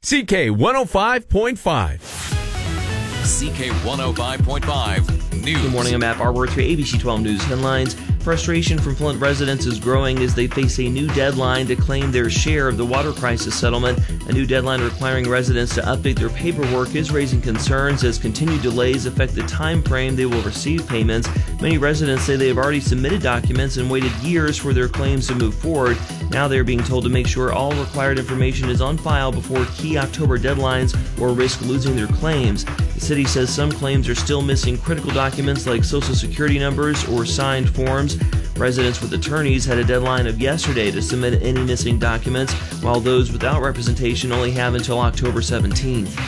CK 105.5. CK 105.5 News. Good morning, I'm Matt Barber with your ABC 12 News headlines. Frustration from Flint residents is growing as they face a new deadline to claim their share of the water crisis settlement. A new deadline requiring residents to update their paperwork is raising concerns as continued delays affect the time frame they will receive payments. Many residents say they have already submitted documents and waited years for their claims to move forward. Now they are being told to make sure all required information is on file before key October deadlines or risk losing their claims. The city says some claims are still missing critical documents like Social Security numbers or signed forms. Residents with attorneys had a deadline of yesterday to submit any missing documents, while those without representation only have until October 17th.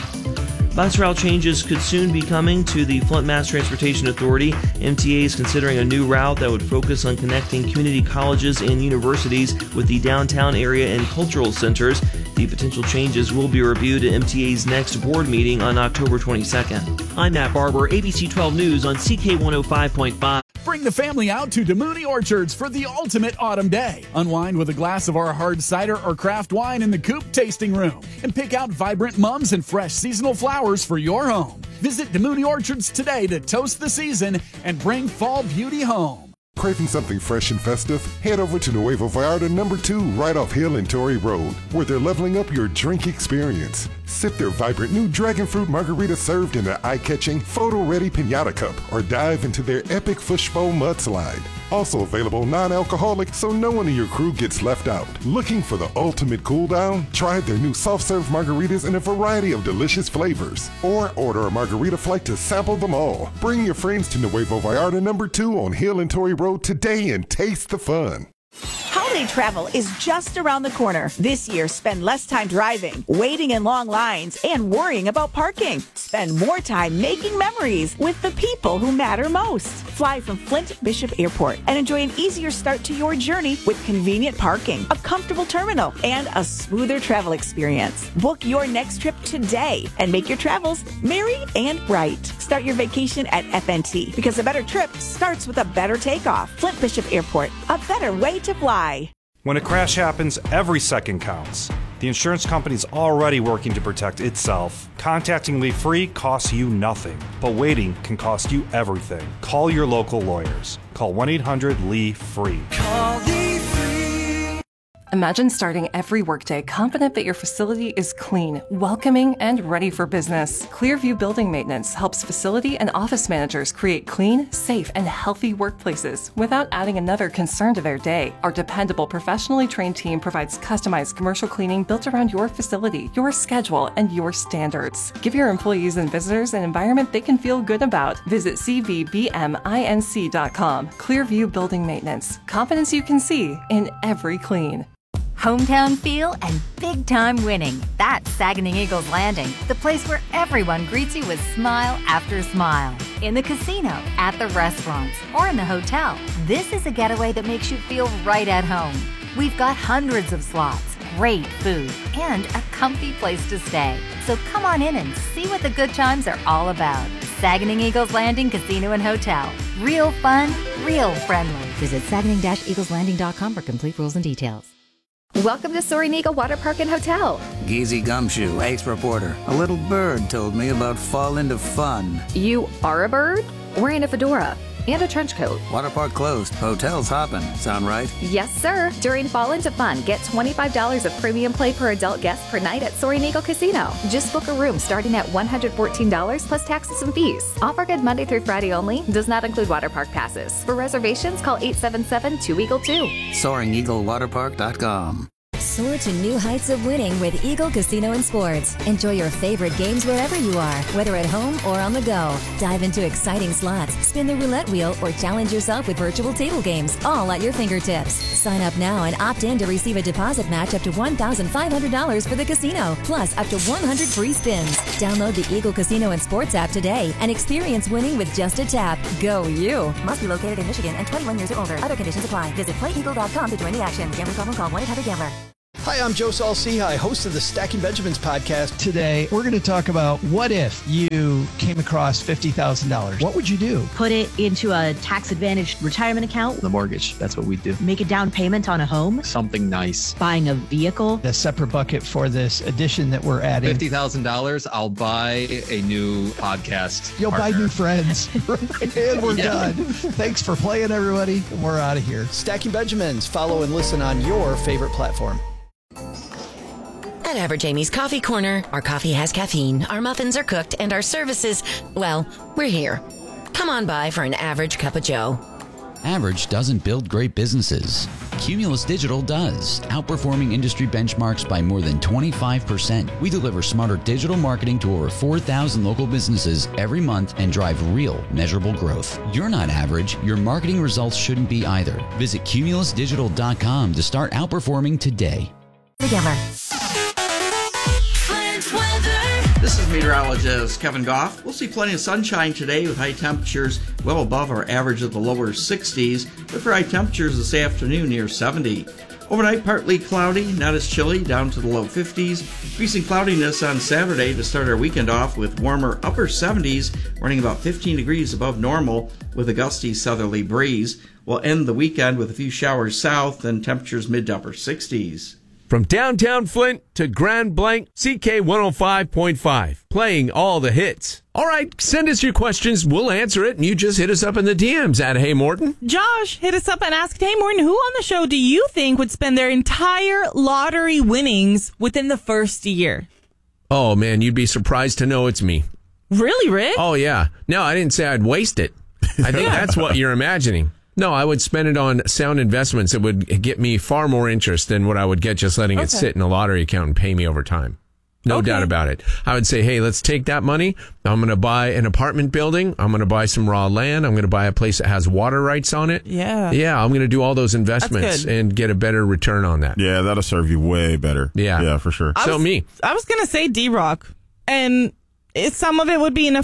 Bus route changes could soon be coming to the Flint Mass Transportation Authority. MTA is considering a new route that would focus on connecting community colleges and universities with the downtown area and cultural centers. The potential changes will be reviewed at MTA's next board meeting on October 22nd. I'm Matt Barber, ABC 12 News on CK 105.5. Bring the family out to DeMooney Orchards for the ultimate autumn day. Unwind with a glass of our hard cider or craft wine in the Coop tasting room and pick out vibrant mums and fresh seasonal flowers for your home. Visit DeMooney Orchards today to toast the season and bring fall beauty home. Craving something fresh and festive? Head over to Nuevo Vallarta number 2 right off Hill and Torrey Road, where they're leveling up your drink experience. Sip their vibrant new dragon fruit margarita served in an eye-catching, photo-ready piñata cup, or dive into their epic fishbowl mudslide. Also available non-alcoholic, so no one in your crew gets left out. Looking for the ultimate cool down? Try their new soft-serve margaritas in a variety of delicious flavors. Or order a margarita flight to sample them all. Bring your friends to Nuevo Vallarta number 2 on Hill and Torrey Road today and taste the fun. Holiday travel is just around the corner. This year, spend less time driving, waiting in long lines, and worrying about parking. Spend more time making memories with the people who matter most. Fly from Flint Bishop Airport and enjoy an easier start to your journey with convenient parking, a comfortable terminal, and a smoother travel experience. Book your next trip today and make your travels merry and bright. Start your vacation at FNT because a better trip starts with a better takeoff. Flint Bishop Airport, a better way to fly. When a crash happens, every second counts. The insurance company's already working to protect itself. Contacting Lee Free costs you nothing, but waiting can cost you everything. Call your local lawyers. Call 1-800-LEE-FREE. Call Lee Free. Imagine starting every workday confident that your facility is clean, welcoming, and ready for business. Clearview Building Maintenance helps facility and office managers create clean, safe, and healthy workplaces without adding another concern to their day. Our dependable, professionally trained team provides customized commercial cleaning built around your facility, your schedule, and your standards. Give your employees and visitors an environment they can feel good about. Visit cvbminc.com. Clearview Building Maintenance. Confidence you can see in every clean. Hometown feel and big-time winning. That's Saguenay Eagles Landing, the place where everyone greets you with smile after smile. In the casino, at the restaurants, or in the hotel, this is a getaway that makes you feel right at home. We've got hundreds of slots, great food, and a comfy place to stay. So come on in and see what the good times are all about. Saguenay Eagles Landing Casino and Hotel. Real fun, real friendly. Visit Saguenay-EaglesLanding.com for complete rules and details. Welcome to Soaring Eagle Water Park and Hotel. Geezy Gumshoe, ace reporter. A little bird told me about fall into fun. You are a bird? Wearing a fedora and a trench coat. Water park closed. Hotel's hopping. Sound right? Yes, sir. During Fall into Fun, get $25 of premium play per adult guest per night at Soaring Eagle Casino. Just book a room starting at $114 plus taxes and fees. Offer good Monday through Friday only. Does not include water park passes. For reservations, call 877-2EAGLE-2. SoaringEagleWaterPark.com. Soar to new heights of winning with Eagle Casino and Sports. Enjoy your favorite games wherever you are, whether at home or on the go. Dive into exciting slots, spin the roulette wheel, or challenge yourself with virtual table games, all at your fingertips. Sign up now and opt in to receive a deposit match up to $1,500 for the casino, plus up to 100 free spins. Download the Eagle Casino and Sports app today and experience winning with just a tap. Go you! Must be located in Michigan and 21 years or older. Other conditions apply. Visit playeagle.com to join the action. Gambling problem, call 1-800-GAMBLER. Hi, I'm Joe Saul-Sehy, host of the Stacking Benjamins podcast. Today, we're going to talk about what if you came across $50,000. What would you do? Put it into a tax-advantaged retirement account. The mortgage. That's what we do. Make a down payment on a home. Something nice. Buying a vehicle. A separate bucket for this addition that we're adding. $50,000, I'll buy a new podcast. You'll partner. buy new friends. And we're done. Thanks for playing, everybody. We're out of here. Stacking Benjamins. Follow and listen on your favorite platform. At Average Amy's Coffee Corner, our coffee has caffeine, our muffins are cooked, and our services, well, we're here. Come on by for an average cup of joe. Average doesn't build great businesses. Cumulus Digital does, outperforming industry benchmarks by more than 25%. We deliver smarter digital marketing to over 4,000 local businesses every month and drive real, measurable growth. You're not average. Your marketing results shouldn't be either. Visit cumulusdigital.com to start outperforming today. Together. This is meteorologist Kevin Goff. We'll see plenty of sunshine today with high temperatures well above our average of the lower 60s, but for high temperatures this afternoon near 70. Overnight, partly cloudy, not as chilly, down to the low 50s. Increasing cloudiness on Saturday to start our weekend off with warmer upper 70s, running about 15 degrees above normal with a gusty southerly breeze. We'll end the weekend with a few showers south and temperatures mid to upper 60s. From downtown Flint to Grand Blanc, CK 105.5, playing all the hits. All right, send us your questions. We'll answer it, and you just hit us up in the DMs at Hey Morton. Josh, hit us up and ask, Hey Morton, who on the show do you think would spend their entire lottery winnings within the first year? Oh, man, you'd be surprised to know it's me. Really, Rick? Oh, yeah. No, I didn't say I'd waste it. I think that's what you're imagining. No, I would spend it on sound investments that would get me far more interest than what I would get just letting it sit in a lottery account and pay me over time. No doubt about it. I would say, hey, let's take that money. I'm going to buy an apartment building. I'm going to buy some raw land. I'm going to buy a place that has water rights on it. Yeah. Yeah, I'm going to do all those investments and get a better return on that. Yeah, that'll serve you way better. Yeah. Yeah, for sure. I was going to say D-Rock. And some of it would be in a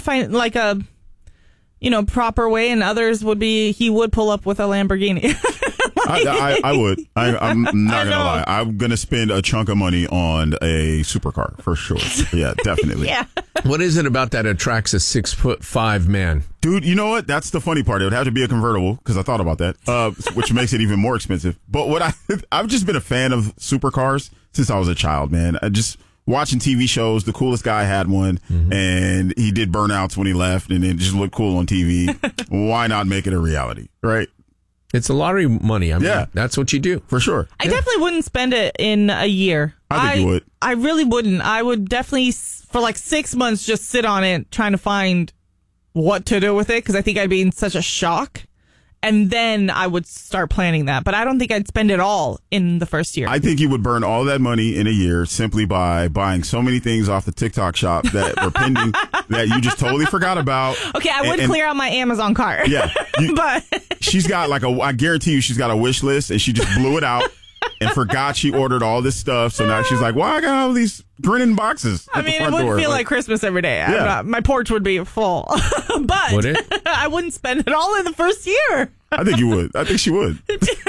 proper way, and others would be he would pull up with a Lamborghini. I would. I'm not going to lie. I'm going to spend a chunk of money on a supercar for sure. Yeah, definitely. Yeah. What is it about that attracts a 6'5" man? Dude, you know what? That's the funny part. It would have to be a convertible because I thought about that, which makes it even more expensive. But I've just been a fan of supercars since I was a child, man. I just watching TV shows. The coolest guy had one, and he did burnouts when he left, and it just looked cool on TV. Why not make it a reality, right? It's a lottery money. I mean, that's what you do. For sure. I definitely wouldn't spend it in a year. I think you would. I really wouldn't. I would definitely, for like 6 months, just sit on it trying to find what to do with it, because I think I'd be in such a shock. And then I would start planning that. But I don't think I'd spend it all in the first year. I think you would burn all that money in a year simply by buying so many things off the TikTok shop that were pending that you just totally forgot about. Okay, I would clear out my Amazon cart. Yeah. But she's got I guarantee you she's got a wish list, and she just blew it out and forgot she ordered all this stuff. So now she's like, why I got all these grinning boxes I mean, it would feel like Christmas every day. Yeah. My porch would be full. But would it? I wouldn't spend it all in the first year. I think you would. I think she would.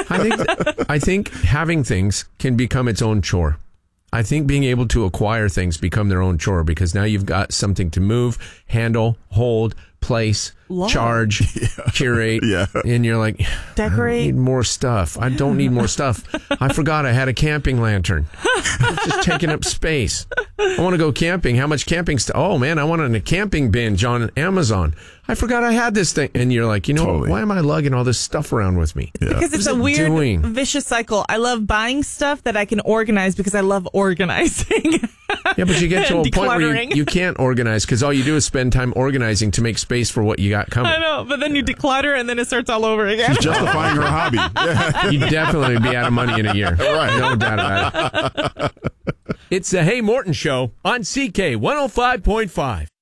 I think having things can become its own chore. I think being able to acquire things become their own chore because now you've got something to move, handle, hold, place, charge, curate, and you're like, decorate. I need more stuff. I don't need more stuff. I forgot I had a camping lantern. It's just taking up space. I want to go camping. How much camping stuff? Oh man, I want a camping binge on Amazon. I forgot I had this thing. And you're like, why am I lugging all this stuff around with me? Yeah. Because it's a weird, vicious cycle. I love buying stuff that I can organize because I love organizing. Yeah, but you get to a point where you can't organize because all you do is spend time organizing to make space for what you got coming. I know, but then you declutter and then it starts all over again. She's justifying her hobby. You'd definitely be out of money in a year. Right. No doubt about it. It's the Hey Morton Show on CK 105.5.